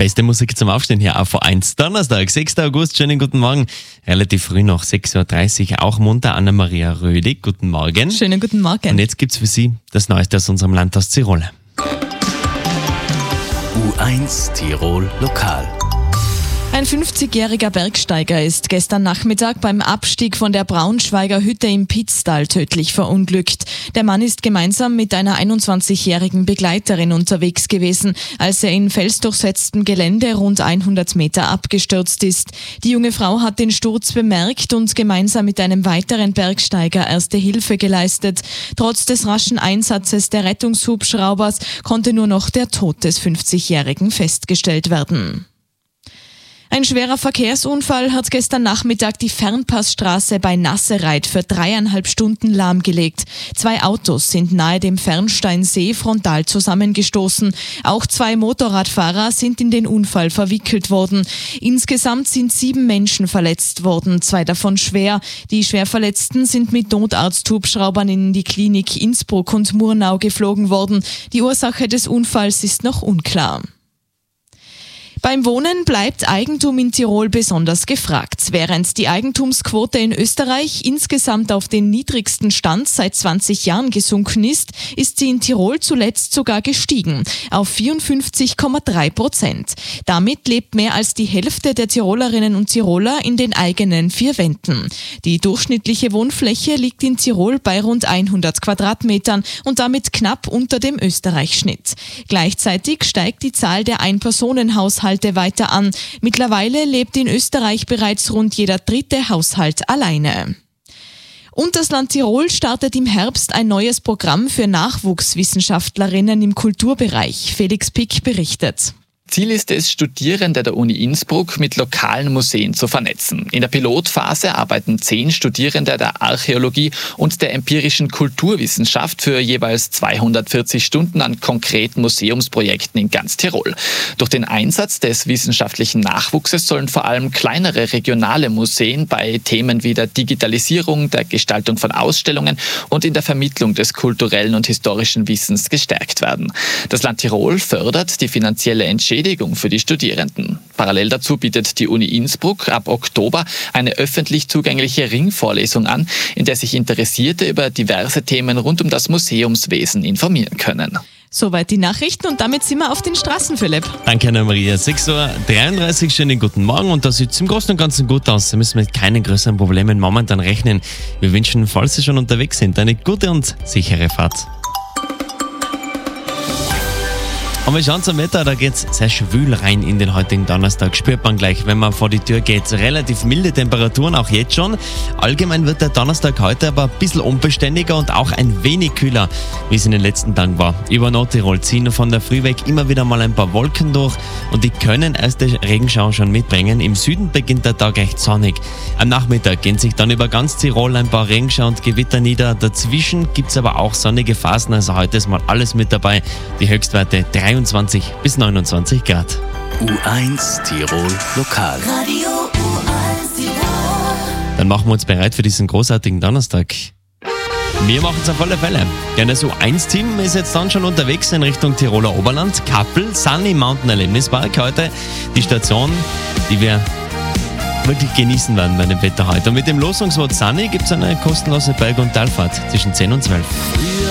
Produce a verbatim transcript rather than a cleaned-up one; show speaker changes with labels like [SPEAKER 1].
[SPEAKER 1] Beste Musik zum Aufstehen hier auf V eins. Donnerstag, sechster August, schönen guten Morgen. Relativ früh noch, sechs Uhr dreißig, auch munter Anna-Maria Rödig. Guten Morgen.
[SPEAKER 2] Schönen guten Morgen.
[SPEAKER 1] Und jetzt gibt's für Sie das Neueste aus unserem Land, aus Tirol.
[SPEAKER 3] U eins Tirol Lokal.
[SPEAKER 2] Ein fünfzigjähriger Bergsteiger ist gestern Nachmittag beim Abstieg von der Braunschweiger Hütte im Pitztal tödlich verunglückt. Der Mann ist gemeinsam mit einer einundzwanzigjährigen Begleiterin unterwegs gewesen, als er in felsdurchsetztem Gelände rund hundert Meter abgestürzt ist. Die junge Frau hat den Sturz bemerkt und gemeinsam mit einem weiteren Bergsteiger erste Hilfe geleistet. Trotz des raschen Einsatzes der Rettungshubschraubers konnte nur noch der Tod des fünfzigjährigen festgestellt werden. Ein schwerer Verkehrsunfall hat gestern Nachmittag die Fernpassstraße bei Nassereit für dreieinhalb Stunden lahmgelegt. Zwei Autos sind nahe dem Fernsteinsee frontal zusammengestoßen. Auch zwei Motorradfahrer sind in den Unfall verwickelt worden. Insgesamt sind sieben Menschen verletzt worden, zwei davon schwer. Die Schwerverletzten sind mit Notarzthubschraubern in die Klinik Innsbruck und Murnau geflogen worden. Die Ursache des Unfalls ist noch unklar. Beim Wohnen bleibt Eigentum in Tirol besonders gefragt. Während die Eigentumsquote in Österreich insgesamt auf den niedrigsten Stand seit zwanzig Jahren gesunken ist, ist sie in Tirol zuletzt sogar gestiegen auf vierundfünfzig Komma drei Prozent. Damit lebt mehr als die Hälfte der Tirolerinnen und Tiroler in den eigenen vier Wänden. Die durchschnittliche Wohnfläche liegt in Tirol bei rund hundert Quadratmetern und damit knapp unter dem Österreich-Schnitt. Gleichzeitig steigt die Zahl der Ein-Personen-Haushalte weiter an. Mittlerweile lebt in Österreich bereits rund jeder dritte Haushalt alleine. Und das Land Tirol startet im Herbst ein neues Programm für Nachwuchswissenschaftlerinnen im Kulturbereich. Felix Pick berichtet.
[SPEAKER 4] Ziel ist es, Studierende der Uni Innsbruck mit lokalen Museen zu vernetzen. In der Pilotphase arbeiten zehn Studierende der Archäologie und der empirischen Kulturwissenschaft für jeweils zweihundertvierzig Stunden an konkreten Museumsprojekten in ganz Tirol. Durch den Einsatz des wissenschaftlichen Nachwuchses sollen vor allem kleinere regionale Museen bei Themen wie der Digitalisierung, der Gestaltung von Ausstellungen und in der Vermittlung des kulturellen und historischen Wissens gestärkt werden. Das Land Tirol fördert die finanzielle Entschädigung für die Studierenden. Parallel dazu bietet die Uni Innsbruck ab Oktober eine öffentlich zugängliche Ringvorlesung an, in der sich Interessierte über diverse Themen rund um das Museumswesen informieren können.
[SPEAKER 2] Soweit die Nachrichten und damit sind wir auf den Straßen, Philipp.
[SPEAKER 1] Danke, Anna-Maria. sechs Uhr dreiunddreißig, schönen guten Morgen. Und da sieht es im Großen und Ganzen gut aus. Da müssen wir mit keinen größeren Problemen momentan rechnen. Wir wünschen, falls Sie schon unterwegs sind, eine gute und sichere Fahrt. Und wir schauen zum Wetter, da geht's sehr schwül rein in den heutigen Donnerstag. Spürt man gleich, wenn man vor die Tür geht. Relativ milde Temperaturen, auch jetzt schon. Allgemein wird der Donnerstag heute aber ein bisschen unbeständiger und auch ein wenig kühler, wie es in den letzten Tagen war. Über Nordtirol ziehen von der Früh weg immer wieder mal ein paar Wolken durch und die können erste Regenschauer schon mitbringen. Im Süden beginnt der Tag recht sonnig. Am Nachmittag gehen sich dann über ganz Tirol ein paar Regenschauer und Gewitter nieder. Dazwischen gibt's aber auch sonnige Phasen, also heute ist mal alles mit dabei. Die Höchstwerte dreiundzwanzig bis neunundzwanzig Grad.
[SPEAKER 3] U eins Tirol Lokal.
[SPEAKER 5] Radio U eins Tirol.
[SPEAKER 1] Dann machen wir uns bereit für diesen großartigen Donnerstag. Wir machen es auf alle Fälle. Denn das U eins Team ist jetzt dann schon unterwegs in Richtung Tiroler Oberland. Kappel, Sunny Mountain Erlebnispark heute. Die Station, die wir wirklich genießen werden bei dem Wetter heute. Und mit dem Losungswort Sunny gibt es eine kostenlose Berg- und Talfahrt zwischen zehn und zwölf.